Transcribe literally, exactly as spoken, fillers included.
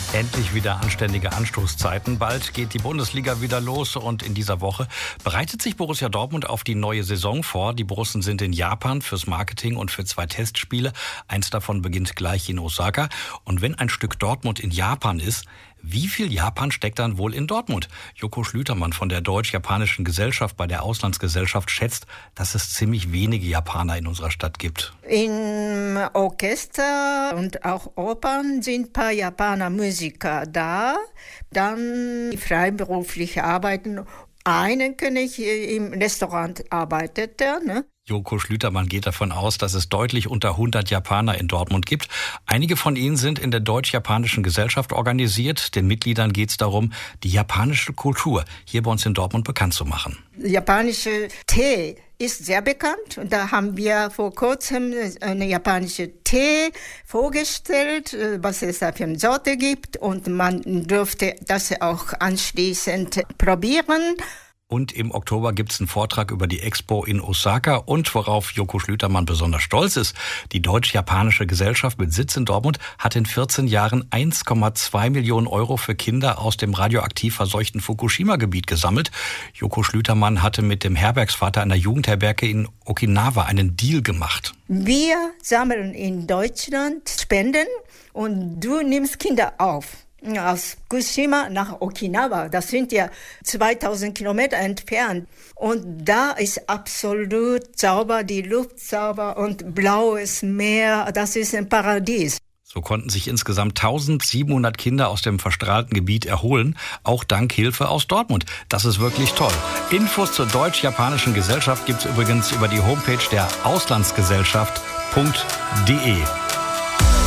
Endlich wieder anständige Anstoßzeiten. Bald geht die Bundesliga wieder los und in dieser Woche bereitet sich Borussia Dortmund auf die neue Saison vor. Die Borussen sind in Japan fürs Marketing und für zwei Testspiele. Eins davon beginnt gleich in Osaka. Und wenn ein Stück Dortmund in Japan ist, wie viel Japan steckt dann wohl in Dortmund? Joko Schlütermann von der Deutsch-Japanischen Gesellschaft bei der Auslandsgesellschaft schätzt, dass es ziemlich wenige Japaner in unserer Stadt gibt. Im Orchester und auch Opern sind ein paar Japaner Musiker da. Dann freiberuflich arbeiten. Einen kenne ich, im Restaurant arbeitet der, ne? Joko Schlütermann geht davon aus, dass es deutlich unter hundert Japaner in Dortmund gibt. Einige von ihnen sind in der Deutsch-Japanischen Gesellschaft organisiert. Den Mitgliedern geht es darum, die japanische Kultur hier bei uns in Dortmund bekannt zu machen. Japanische Tee ist sehr bekannt. Und da haben wir vor kurzem eine japanische Tee vorgestellt, was es da für eine Sorte gibt. Und man dürfte das auch anschließend probieren. Und im Oktober gibt's einen Vortrag über die Expo in Osaka und worauf Joko Schlütermann besonders stolz ist. Die Deutsch-Japanische Gesellschaft mit Sitz in Dortmund hat in vierzehn Jahren eins Komma zwei Millionen Euro für Kinder aus dem radioaktiv verseuchten Fukushima-Gebiet gesammelt. Joko Schlütermann hatte mit dem Herbergsvater einer Jugendherberge in Okinawa einen Deal gemacht. Wir sammeln in Deutschland Spenden und du nimmst Kinder auf. Aus Fukushima nach Okinawa, das sind ja zweitausend Kilometer entfernt. Und da ist absolut sauber, die Luft sauber und blaues Meer, das ist ein Paradies. So konnten sich insgesamt tausendsiebenhundert Kinder aus dem verstrahlten Gebiet erholen, auch dank Hilfe aus Dortmund. Das ist wirklich toll. Infos zur Deutsch-Japanischen Gesellschaft gibt's übrigens über die Homepage der auslandsgesellschaft punkt de.